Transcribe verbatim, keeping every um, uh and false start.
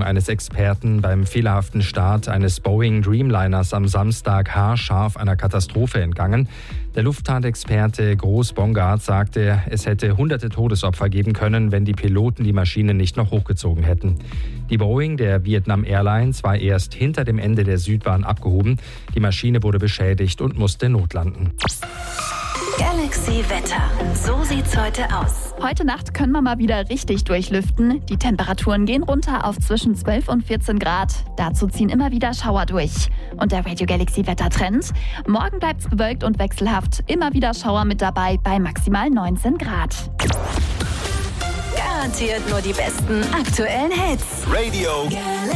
eines Experten beim fehlerhaften Start eines Boeing Dreamliners am Samstag haarscharf einer Katastrophe entgangen. Der Luftfahrtexperte Groß Bongard sagte, es hätte hunderte Todesopfer geben können, wenn die Piloten die Maschine nicht noch hochgezogen hätten. Die Boeing der Vietnam Airlines war erst hinter dem Ende der Südbahn abgehoben. Die Maschine wurde beschädigt und musste notlanden. Galaxy Wetter. So sieht's heute aus. Heute Nacht können wir mal wieder richtig durchlüften. Die Temperaturen gehen runter auf zwischen zwölf und vierzehn Grad. Dazu ziehen immer wieder Schauer durch. Und der Radio Galaxy Wettertrend? Morgen bleibt's bewölkt und wechselhaft. Immer wieder Schauer mit dabei bei maximal neunzehn Grad. Garantiert nur die besten aktuellen Hits. Radio